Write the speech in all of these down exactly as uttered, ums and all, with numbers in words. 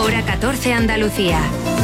Hora catorce, Andalucía.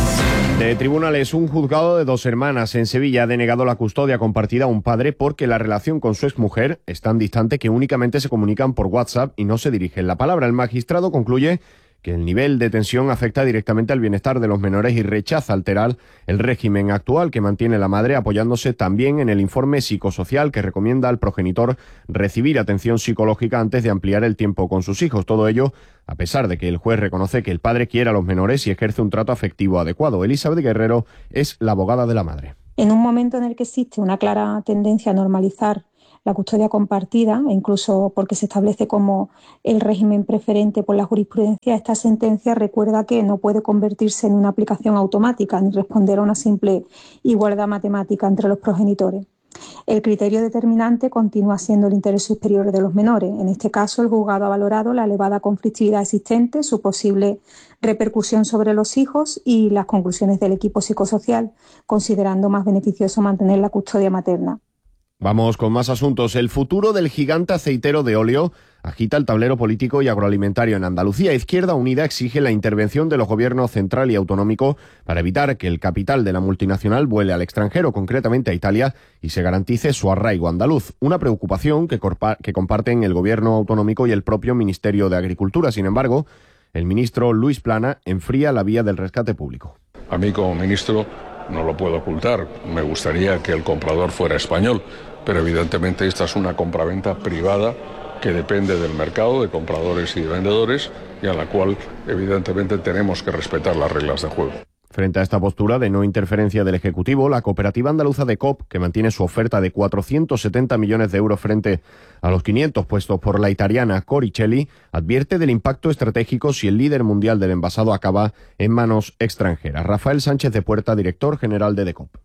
De tribunales, un juzgado de Dos Hermanas en Sevilla ha denegado la custodia compartida a un padre porque la relación con su exmujer es tan distante que únicamente se comunican por WhatsApp y no se dirigen la palabra. El magistrado concluye que el nivel de tensión afecta directamente al bienestar de los menores y rechaza alterar el régimen actual que mantiene la madre, apoyándose también en el informe psicosocial que recomienda al progenitor recibir atención psicológica antes de ampliar el tiempo con sus hijos. Todo ello a pesar de que el juez reconoce que el padre quiere a los menores y ejerce un trato afectivo adecuado. Elizabeth Guerrero es la abogada de la madre. En un momento en el que existe una clara tendencia a normalizar la custodia compartida, e incluso porque se establece como el régimen preferente por la jurisprudencia, esta sentencia recuerda que no puede convertirse en una aplicación automática ni responder a una simple igualdad matemática entre los progenitores. El criterio determinante continúa siendo el interés superior de los menores. En este caso, el juzgado ha valorado la elevada conflictividad existente, su posible repercusión sobre los hijos y las conclusiones del equipo psicosocial, considerando más beneficioso mantener la custodia materna. Vamos con más asuntos. El futuro del gigante aceitero de óleo agita el tablero político y agroalimentario en Andalucía. Izquierda Unida exige la intervención de los gobiernos central y autonómico para evitar que el capital de la multinacional vuele al extranjero, concretamente a Italia, y se garantice su arraigo andaluz. Una preocupación que, corpa- que comparten el gobierno autonómico y el propio Ministerio de Agricultura. Sin embargo, el ministro Luis Plana enfría la vía del rescate público. A mí como ministro no lo puedo ocultar. Me gustaría que el comprador fuera español, pero evidentemente esta es una compraventa privada que depende del mercado de compradores y de vendedores y a la cual evidentemente tenemos que respetar las reglas de juego. Frente a esta postura de no interferencia del Ejecutivo, la cooperativa andaluza de Coop, que mantiene su oferta de cuatrocientos setenta millones de euros frente a los quinientos puestos por la italiana Coricelli, advierte del impacto estratégico si el líder mundial del envasado acaba en manos extranjeras. Rafael Sánchez de Puerta, director general de Coop.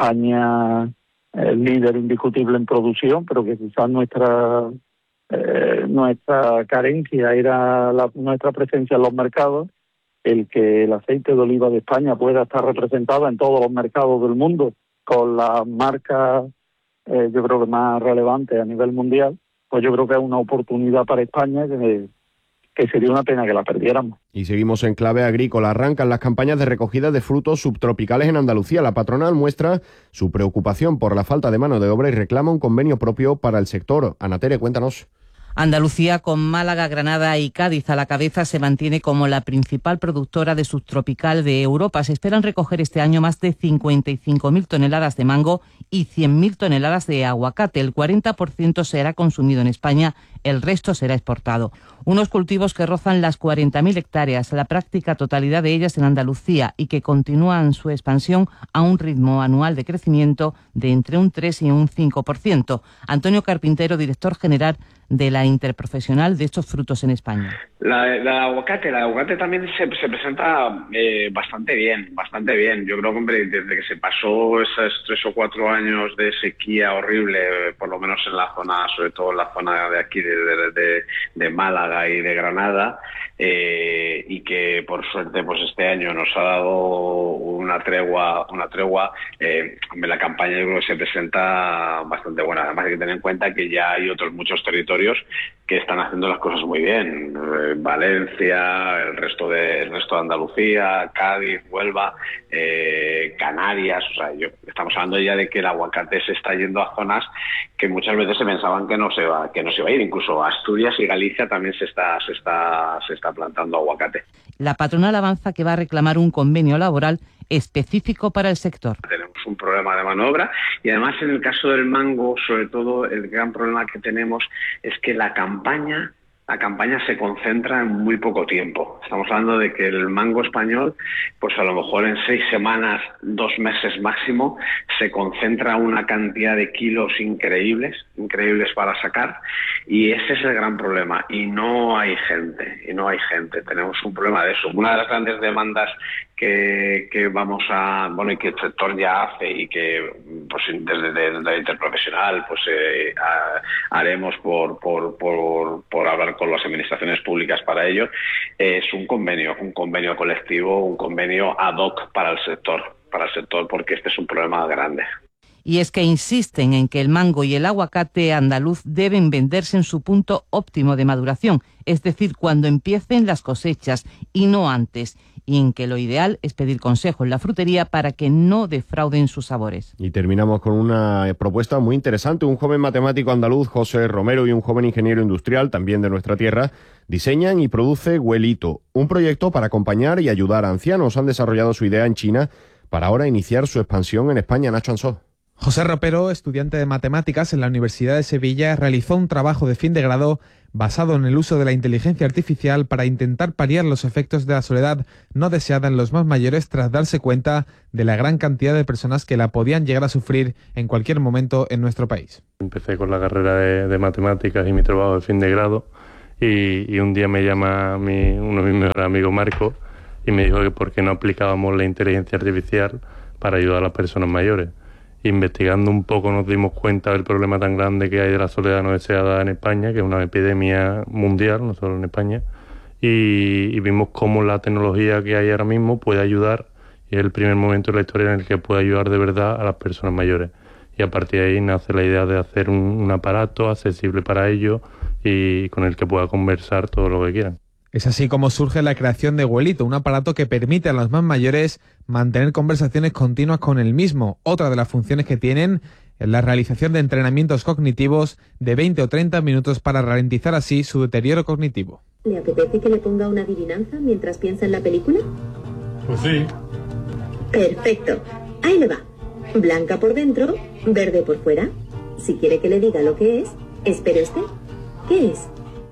España es líder indiscutible en producción, pero que quizás nuestra eh, nuestra carencia era la, nuestra presencia en los mercados. El que el aceite de oliva de España pueda estar representado en todos los mercados del mundo con las marcas, eh, yo creo que más relevantes a nivel mundial, pues yo creo que es una oportunidad para España que, que sería una pena que la perdiéramos. Y seguimos en clave agrícola. Arrancan las campañas de recogida de frutos subtropicales en Andalucía. La patronal muestra su preocupación por la falta de mano de obra y reclama un convenio propio para el sector. Ana Tere, cuéntanos. Andalucía, con Málaga, Granada y Cádiz a la cabeza, se mantiene como la principal productora de subtropical de Europa. Se esperan recoger este año más de cincuenta y cinco mil toneladas de mango y cien mil toneladas de aguacate. El cuarenta por ciento será consumido en España, el resto será exportado. Unos cultivos que rozan las cuarenta mil hectáreas, la práctica totalidad de ellas en Andalucía, y que continúan su expansión a un ritmo anual de crecimiento de entre un tres y un cinco por ciento. Antonio Carpintero, director general de la Interprofesional de estos frutos en España. La, la aguacate, la aguacate también se, se presenta eh, bastante bien, bastante bien. Yo creo que, hombre, desde que se pasó esos tres o cuatro años de sequía horrible, eh, por lo menos en la zona, sobre todo en la zona de aquí de, de, de, de Málaga y de Granada, eh, y que por suerte pues este año nos ha dado una tregua, una tregua. Eh, la campaña yo creo que se presenta bastante buena. Además hay que tener en cuenta que ya hay otros muchos territorios que están haciendo las cosas muy bien. Eh, Valencia, el resto de el resto de Andalucía, Cádiz, Huelva, eh, Canarias. O sea, yo, estamos hablando ya de que el aguacate se está yendo a zonas que muchas veces se pensaban que no se va, que no se va a ir. Incluso Asturias y Galicia también se está, se está, se está plantando aguacate. La patronal avanza que va a reclamar un convenio laboral específico para el sector. Tenemos un problema de mano de obra y además en el caso del mango, sobre todo, el gran problema que tenemos es que la campaña la campaña se concentra en muy poco tiempo. Estamos hablando de que el mango español, pues a lo mejor en seis semanas, dos meses máximo, se concentra una cantidad de kilos increíbles, increíbles para sacar, y ese es el gran problema. Y no hay gente, y no hay gente. Tenemos un problema de eso. Una de las grandes demandas que, que vamos a, bueno, y que el sector ya hace y que pues desde, desde la Interprofesional pues eh, a, haremos por, por, por, por hablar con las administraciones públicas para ello, es un convenio, un convenio colectivo, un convenio ad hoc para el sector, para el sector, porque este es un problema grande. Y es que insisten en que el mango y el aguacate andaluz deben venderse en su punto óptimo de maduración, es decir, cuando empiecen las cosechas y no antes, y en que lo ideal es pedir consejo en la frutería para que no defrauden sus sabores. Y terminamos con una propuesta muy interesante. Un joven matemático andaluz, José Romero, y un joven ingeniero industrial, también de nuestra tierra, diseñan y produce Huelito, un proyecto para acompañar y ayudar a ancianos. Han desarrollado su idea en China para ahora iniciar su expansión en España. Nacho Ansó. José Ropero, estudiante de matemáticas en la Universidad de Sevilla, realizó un trabajo de fin de grado basado en el uso de la inteligencia artificial para intentar paliar los efectos de la soledad no deseada en los más mayores tras darse cuenta de la gran cantidad de personas que la podían llegar a sufrir en cualquier momento en nuestro país. Empecé con la carrera de, de matemáticas y mi trabajo de fin de grado y, y un día me llama mi, uno de mis mejores amigos, Marco, y me dijo que por qué no aplicábamos la inteligencia artificial para ayudar a las personas mayores. Investigando un poco nos dimos cuenta del problema tan grande que hay de la soledad no deseada en España, que es una epidemia mundial, no solo en España, y, y vimos cómo la tecnología que hay ahora mismo puede ayudar, y es el primer momento de la historia en el que puede ayudar de verdad a las personas mayores. Y a partir de ahí nace la idea de hacer un, un aparato accesible para ellos y con el que pueda conversar todo lo que quieran. Es así como surge la creación de Huelito, un aparato que permite a los más mayores mantener conversaciones continuas con el mismo. Otra de las funciones que tienen es la realización de entrenamientos cognitivos de veinte o treinta minutos para ralentizar así su deterioro cognitivo. ¿Le apetece que le ponga una adivinanza mientras piensa en la película? Pues sí. Perfecto. Ahí le va. Blanca por dentro, verde por fuera. Si quiere que le diga lo que es, espere usted. ¿Qué es?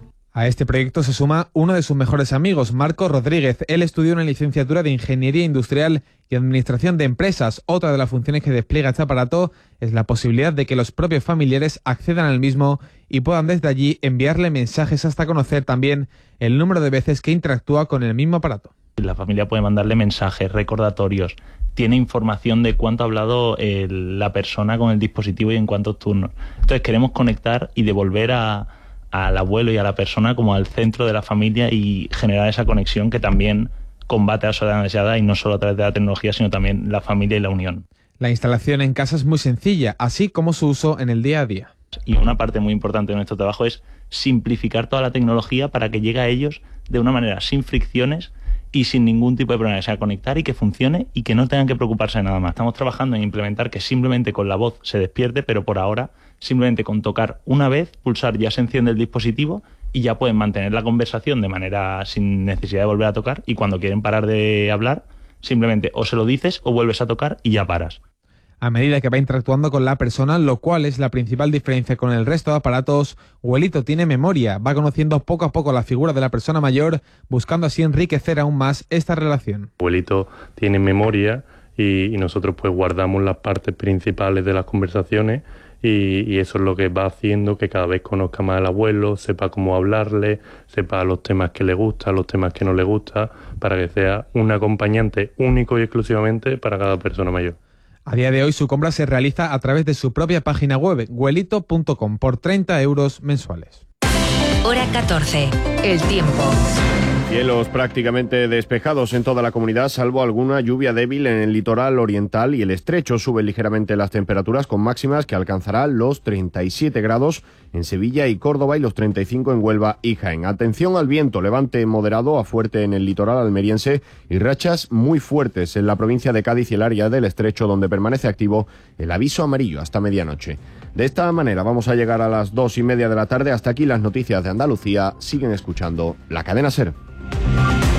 A este proyecto se suma uno de sus mejores amigos, Marco Rodríguez. Él estudió una licenciatura de Ingeniería Industrial y Administración de Empresas. Otra de las funciones que despliega este aparato es la posibilidad de que los propios familiares accedan al mismo y puedan desde allí enviarle mensajes hasta conocer también el número de veces que interactúa con el mismo aparato. La familia puede mandarle mensajes, recordatorios, tiene información de cuánto ha hablado el, la persona con el dispositivo y en cuántos turnos. Entonces queremos conectar y devolver a... al abuelo y a la persona como al centro de la familia y generar esa conexión que también combate a la soledad no deseada y no solo a través de la tecnología, sino también la familia y la unión. La instalación en casa es muy sencilla, así como su uso en el día a día. Y una parte muy importante de nuestro trabajo es simplificar toda la tecnología para que llegue a ellos de una manera sin fricciones y sin ningún tipo de problema, o sea, conectar y que funcione y que no tengan que preocuparse de nada más. Estamos trabajando en implementar que simplemente con la voz se despierte, pero por ahora simplemente con tocar una vez, pulsar, ya se enciende el dispositivo y ya pueden mantener la conversación de manera sin necesidad de volver a tocar, y cuando quieren parar de hablar, simplemente o se lo dices o vuelves a tocar y ya paras. A medida que va interactuando con la persona, lo cual es la principal diferencia con el resto de aparatos, Huelito tiene memoria, va conociendo poco a poco la figura de la persona mayor, buscando así enriquecer aún más esta relación. Huelito tiene memoria y, y nosotros pues guardamos las partes principales de las conversaciones y, y eso es lo que va haciendo que cada vez conozca más al abuelo, sepa cómo hablarle, sepa los temas que le gustan, los temas que no le gustan, para que sea un acompañante único y exclusivamente para cada persona mayor. A día de hoy su compra se realiza a través de su propia página web, huelito punto com, por treinta euros mensuales. Hora catorce. El tiempo. Cielos prácticamente despejados en toda la comunidad, salvo alguna lluvia débil en el litoral oriental y el estrecho. Suben ligeramente las temperaturas con máximas que alcanzarán los treinta y siete grados en Sevilla y Córdoba y los treinta y cinco en Huelva y Jaén. Atención al viento, levante moderado a fuerte en el litoral almeriense y rachas muy fuertes en la provincia de Cádiz y el área del estrecho, donde permanece activo el aviso amarillo hasta medianoche. De esta manera vamos a llegar a las dos y media de la tarde. Hasta aquí las noticias de Andalucía. Siguen escuchando La Cadena SER.